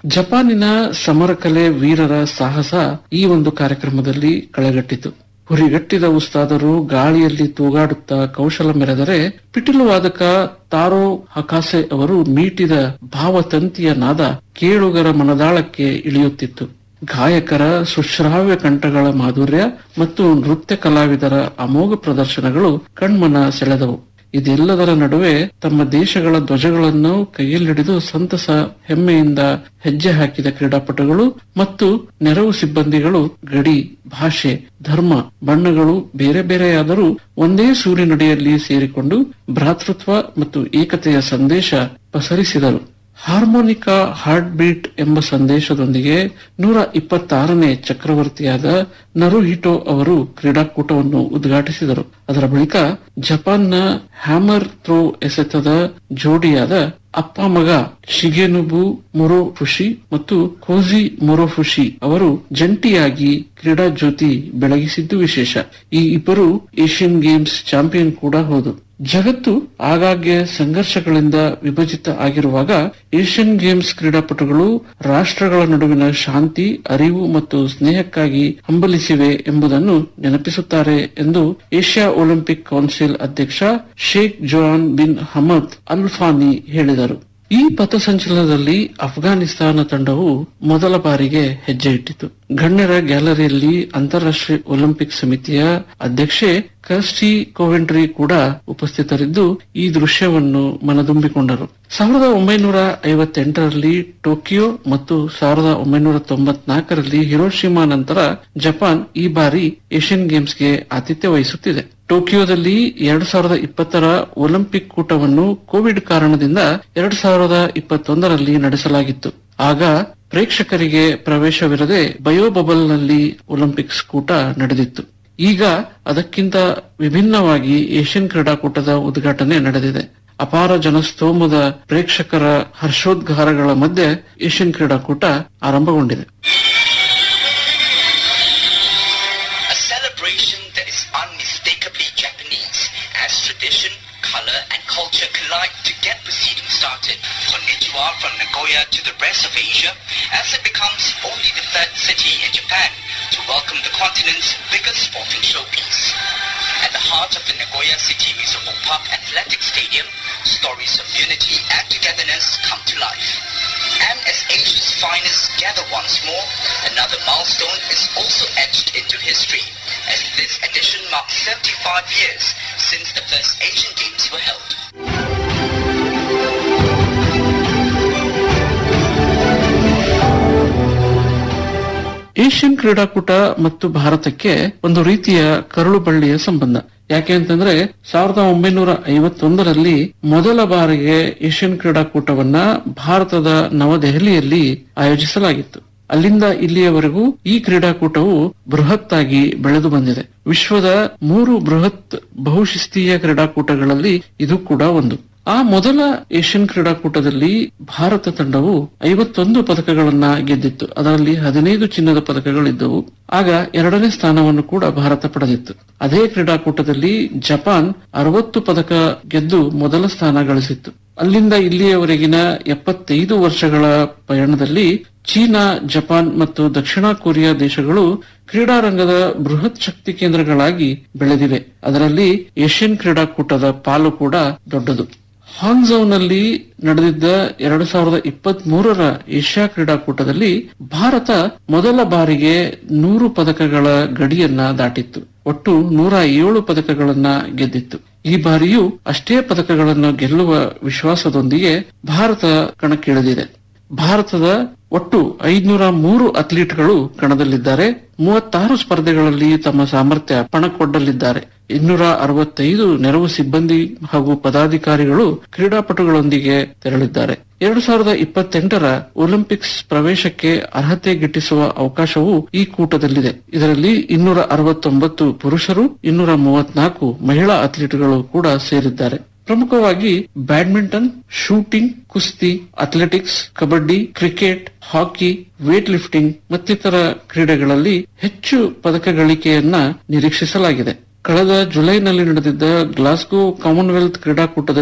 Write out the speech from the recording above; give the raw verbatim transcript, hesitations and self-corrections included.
ಜಪಾನಿನ ಸಮರಕಲೆ ವೀರರ ಸಾಹಸ ಈ ಒಂದು ಕಾರ್ಯಕ್ರಮದಲ್ಲಿ ಕಳೆಗಟ್ಟಿತು. ಹುರಿಗಟ್ಟಿದ ಉಸ್ತಾದರು ಗಾಳಿಯಲ್ಲಿ ತೂಗಾಡುತ್ತಾ ಕೌಶಲ ಮೆರೆದರೆ ಪಿಟೀಲು ವಾದಕ ತಾರೋ ಹಕಾಸೆ ಅವರು ಮೀಟಿದ ಭಾವತಂತಿಯ ನಾದ ಕೇಳುಗರ ಮನದಾಳಕ್ಕೆ ಇಳಿಯುತ್ತಿತ್ತು. ಗಾಯಕರ ಸುಶ್ರಾವ್ಯ ಕಂಠಗಳ ಮಾಧುರ್ಯ ಮತ್ತು ನೃತ್ಯ ಕಲಾವಿದರ ಅಮೋಘ ಪ್ರದರ್ಶನಗಳು ಕಣ್ಮನ ಸೆಳೆದವು. ಇದೆಲ್ಲದರ ನಡುವೆ ತಮ್ಮ ದೇಶಗಳ ಧ್ವಜಗಳನ್ನು ಕೈಯಲ್ಲಿಡಿದು ಸಂತಸ ಹೆಮ್ಮೆಯಿಂದ ಹೆಜ್ಜೆ ಹಾಕಿದ ಕ್ರೀಡಾಪಟುಗಳು ಮತ್ತು ನೆರವು ಸಿಬ್ಬಂದಿಗಳು ಗಡಿ, ಭಾಷೆ, ಧರ್ಮ, ಬಣ್ಣಗಳು ಬೇರೆ ಬೇರೆಯಾದರೂ ಒಂದೇ ಸೂರಿನಡಿಯಲ್ಲಿ ಸೇರಿಕೊಂಡು ಭ್ರಾತೃತ್ವ ಮತ್ತು ಏಕತೆಯ ಸಂದೇಶ ಪಸರಿಸಿದರು. ಹಾರ್ಮೋನಿಕಾ ಹಾರ್ಟ್ ಬೀಟ್ ಎಂಬ ಸಂದೇಶದೊಂದಿಗೆ ನೂರ ಇಪ್ಪತ್ತಾರನೇ ಚಕ್ರವರ್ತಿಯಾದ ನರುಹಿಟೋ ಅವರು ಕ್ರೀಡಾಕೂಟವನ್ನು ಉದ್ಘಾಟಿಸಿದರು. ಅದರ ಬಳಿಕ ಜಪಾನ್ನ ಹ್ಯಾಮರ್ ಥ್ರೋ ಎಸೆತದ ಜೋಡಿಯಾದ ಅಪ್ಪ ಮಗ ಶಿಗೆನುಬು ಮೊರೊಫುಷಿ ಮತ್ತು ಕೋಜಿ ಮೊರೊಫುಷಿ ಅವರು ಜಂಟಿಯಾಗಿ ಕ್ರೀಡಾ ಜ್ಯೋತಿ ಬೆಳಗಿಸಿದ್ದು ವಿಶೇಷ. ಈ ಇಬ್ಬರು ಏಷ್ಯನ್ ಗೇಮ್ಸ್ ಚಾಂಪಿಯನ್ ಕೂಡ ಹೌದು. ಜಗತ್ತು ಆಗಾಗ್ಗೆ ಸಂಘರ್ಷಗಳಿಂದ ವಿಭಜಿತ ಆಗಿರುವಾಗ ಏಷ್ಯನ್ ಗೇಮ್ಸ್ ಕ್ರೀಡಾಪಟುಗಳು ರಾಷ್ಟ್ರಗಳ ನಡುವಿನ ಶಾಂತಿ, ಅರಿವು ಮತ್ತು ಸ್ನೇಹಕ್ಕಾಗಿ ಹಂಬಲಿಸಿವೆ ಎಂಬುದನ್ನು ನೆನಪಿಸುತ್ತಾರೆ ಎಂದು ಏಷ್ಯಾ ಒಲಿಂಪಿಕ್ ಕೌನ್ಸಿಲ್ ಅಧ್ಯಕ್ಷ ಶೇಖ್ ಜೋಯಾನ್ ಬಿನ್ ಹಮದ್ ಅಲ್ ಫಾನಿ ಹೇಳಿದರು. ಈ ಪಥಸಂಚಲನದಲ್ಲಿ ಅಫ್ಘಾನಿಸ್ತಾನ ತಂಡವು ಮೊದಲ ಬಾರಿಗೆ ಹೆಜ್ಜೆ ಇಟ್ಟಿತು. ಗಣ್ಯರ ಗ್ಯಾಲರಿಯಲ್ಲಿ ಅಂತಾರಾಷ್ಟ್ರೀಯ ಒಲಿಂಪಿಕ್ ಸಮಿತಿಯ ಅಧ್ಯಕ್ಷೆ ಕರ್ಸ್ಟಿ ಕೋವೆಂಟ್ರಿ ಕೂಡ ಉಪಸ್ಥಿತರಿದ್ದು ಈ ದೃಶ್ಯವನ್ನು ಮನದುಂಬಿಕೊಂಡರು. ಸಾವಿರದ ಒಂಬೈನೂರ ಐವತ್ತೆಂಟರಲ್ಲಿ ಟೋಕಿಯೋ ಮತ್ತು ಸಾವಿರದ ಒಂಬೈನೂರ ತೊಂಬತ್ನಾಲ್ಕರಲ್ಲಿ ಹಿರೋಶಿಮಾ ನಂತರ ಜಪಾನ್ ಈ ಬಾರಿ ಏಷ್ಯನ್ ಗೇಮ್ಸ್ಗೆ ಆತಿಥ್ಯ ವಹಿಸುತ್ತಿದೆ. ಟೋಕಿಯೋದಲ್ಲಿ ಎರಡ್ ಸಾವಿರದ ಇಪ್ಪತ್ತರ ಒಲಿಂಪಿಕ್ ಕೂಟವನ್ನು ಕೋವಿಡ್ ಕಾರಣದಿಂದ ಎರಡ್ ಸಾವಿರದ ಇಪ್ಪತ್ತೊಂದರಲ್ಲಿ ನಡೆಸಲಾಗಿತ್ತು. ಆಗ ಪ್ರೇಕ್ಷಕರಿಗೆ ಪ್ರವೇಶವಿರದೆ ಬಯೋಬಬಲ್ನಲ್ಲಿ ಒಲಿಂಪಿಕ್ಸ್ ಕೂಟ ನಡೆದಿತ್ತು. ಈಗ ಅದಕ್ಕಿಂತ ವಿಭಿನ್ನವಾಗಿ ಏಷ್ಯನ್ ಕ್ರೀಡಾಕೂಟದ ಉದ್ಘಾಟನೆ ನಡೆದಿದೆ. ಅಪಾರ ಜನಸ್ತೋಮದ ಪ್ರೇಕ್ಷಕರ ಹರ್ಷೋದ್ಗಾರಗಳ ಮಧ್ಯೆ ಏಷ್ಯನ್ ಕ್ರೀಡಾಕೂಟ ಆರಂಭಗೊಂಡಿದೆ. Tradition, color and culture collide to get proceedings started. Konnichiwa from Nagoya to the rest of Asia, as it becomes only the third city in Japan to welcome the continent's biggest sporting showpiece. At the heart of the Nagoya City Mizuho Park Athletic Stadium, stories of unity and togetherness come to life. And as Asia's finest gather once more, another milestone is also etched into history, as this edition marks seventy-five years since the first Asian Games were held. Asian ಕ್ರೀಡಾಕೂಟ ಮತ್ತು ಭಾರತಕ್ಕೆ ಒಂದು ರೀತಿಯ ಕರುಳು ಬಳ್ಳಿಯ ಸಂಬಂಧ. ಯಾಕೆ ಅಂತಂದ್ರೆ ಸಾವಿರದ ಒಂಬೈನೂರ ಐವತ್ತೊಂದರಲ್ಲಿ ಮೊದಲ ಬಾರಿಗೆ ಏಷ್ಯನ್ ಕ್ರೀಡಾಕೂಟವನ್ನ ಭಾರತದ ನವದೆಹಲಿಯಲ್ಲಿ ಆಯೋಜಿಸಲಾಗಿತ್ತು. ಅಲ್ಲಿಂದ ಇಲ್ಲಿಯವರೆಗೂ ಈ ಕ್ರೀಡಾಕೂಟವು ಬೃಹತ್ತಾಗಿ ಬೆಳೆದು ಬಂದಿದೆ. ವಿಶ್ವದ ಮೂರು ಬೃಹತ್ ಬಹುಶಿಸ್ತೀಯ ಕ್ರೀಡಾಕೂಟಗಳಲ್ಲಿ ಇದು ಕೂಡ ಒಂದು. ಆ ಮೊದಲ ಏಷ್ಯನ್ ಕ್ರೀಡಾಕೂಟದಲ್ಲಿ ಭಾರತ ತಂಡವು ಐವತ್ತೊಂದು ಪದಕಗಳನ್ನ ಗೆದ್ದಿತ್ತು. ಅದರಲ್ಲಿ ಹದಿನೈದು ಚಿನ್ನದ ಪದಕಗಳಿದ್ದವು. ಆಗ ಎರಡನೇ ಸ್ಥಾನವನ್ನು ಕೂಡ ಭಾರತ ಪಡೆದಿತ್ತು. ಅದೇ ಕ್ರೀಡಾಕೂಟದಲ್ಲಿ ಜಪಾನ್ ಅರವತ್ತು ಪದಕ ಗೆದ್ದು ಮೊದಲ ಸ್ಥಾನ ಗಳಿಸಿತ್ತು. ಅಲ್ಲಿಂದ ಇಲ್ಲಿಯವರೆಗಿನ ಎಪ್ಪತ್ತೈದು ವರ್ಷಗಳ ಪಯಣದಲ್ಲಿ ಚೀನಾ, ಜಪಾನ್ ಮತ್ತು ದಕ್ಷಿಣ ಕೊರಿಯಾ ದೇಶಗಳು ಕ್ರೀಡಾರಂಗದ ಬೃಹತ್ ಶಕ್ತಿ ಕೇಂದ್ರಗಳಾಗಿ ಬೆಳೆದಿವೆ. ಅದರಲ್ಲಿ ಏಷ್ಯನ್ ಕ್ರೀಡಾಕೂಟದ ಪಾಲು ಕೂಡ ದೊಡ್ಡದು. ಹಾಂಗ್ಝೌನಲ್ಲಿ ನಡೆದಿದ್ದ ಎರಡು ಸಾವಿರದ ಇಪ್ಪತ್ತ್ ಮೂರರ ಏಷ್ಯಾ ಕ್ರೀಡಾಕೂಟದಲ್ಲಿ ಭಾರತ ಮೊದಲ ಬಾರಿಗೆ ನೂರು ಪದಕಗಳ ಗಡಿಯನ್ನ ದಾಟಿತ್ತು. ಒಟ್ಟು ನೂರ ಏಳು ಪದಕಗಳನ್ನ ಗೆದ್ದಿತ್ತು. ಈ ಬಾರಿಯೂ ಅಷ್ಟೇ ಪದಕಗಳನ್ನು ಗೆಲ್ಲುವ ವಿಶ್ವಾಸದೊಂದಿಗೆ ಭಾರತ ಕಣಕ್ಕಿಳಿದಿದೆ. ಭಾರತದ ಒಟ್ಟು ಐದುನೂರ ಮೂರು ಅಥ್ಲೀಟ್ಗಳು ಕಣದಲ್ಲಿದ್ದಾರೆ. ಮೂವತ್ತಾರು ಸ್ಪರ್ಧೆಗಳಲ್ಲಿ ತಮ್ಮ ಸಾಮರ್ಥ್ಯ ಪಣಕ್ಕೊಡ್ಡಲಿದ್ದಾರೆ. ಇನ್ನೂರ ಅರವತ್ತೈದು ನೆರವು ಸಿಬ್ಬಂದಿ ಹಾಗೂ ಪದಾಧಿಕಾರಿಗಳು ಕ್ರೀಡಾಪಟುಗಳೊಂದಿಗೆ ತೆರಳಿದ್ದಾರೆ. ಎರಡು ಸಾವಿರದ ಇಪ್ಪತ್ತೆಂಟರ ಒಲಿಂಪಿಕ್ಸ್ ಪ್ರವೇಶಕ್ಕೆ ಅರ್ಹತೆ ಗಿಟ್ಟಿಸುವ ಅವಕಾಶವೂ ಈ ಕೂಟದಲ್ಲಿದೆ. ಇದರಲ್ಲಿ ಇನ್ನೂರ ಅರವತ್ತೊಂಬತ್ತು ಪುರುಷರು, ಇನ್ನೂರ ಮೂವತ್ನಾಲ್ಕು ಮಹಿಳಾ ಅಥ್ಲೀಟ್ಗಳು ಕೂಡ ಸೇರಿದ್ದಾರೆ. ಪ್ರಮುಖವಾಗಿ ಬ್ಯಾಡ್ಮಿಂಟನ್, ಶೂಟಿಂಗ್, ಕುಸ್ತಿ, ಅಥ್ಲೆಟಿಕ್ಸ್, ಕಬಡ್ಡಿ, ಕ್ರಿಕೆಟ್, ಹಾಕಿ, ವೇಟ್ ಲಿಫ್ಟಿಂಗ್ ಮತ್ತಿತರ ಕ್ರೀಡೆಗಳಲ್ಲಿ ಹೆಚ್ಚು ಪದಕ ಗಳಿಕೆಯನ್ನ ನಿರೀಕ್ಷಿಸಲಾಗಿದೆ. ಕಳೆದ ಜುಲೈನಲ್ಲಿ ನಡೆದಿದ್ದ ಗ್ಲಾಸ್ಗೋ ಕಾಮನ್ವೆಲ್ತ್ ಕ್ರೀಡಾಕೂಟದಲ್ಲಿ